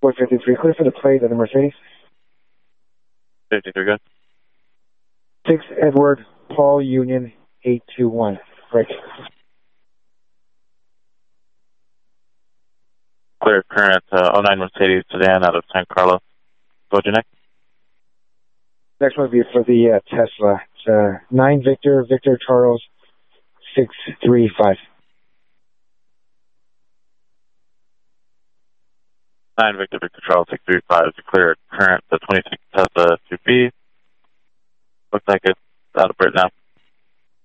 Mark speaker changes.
Speaker 1: 53, clear for the plate of the Mercedes.
Speaker 2: 53, good.
Speaker 1: 6 Edward Paul Union 821. Break.
Speaker 2: Clear current 09 Mercedes sedan out of San Carlos. Go to next.
Speaker 1: Next one will be for the Tesla. It's 9 Victor Charles 635.
Speaker 2: 9 Victor Charles 635 is clear current the 26 Tesla 2B. Looks like it's out of Britain now.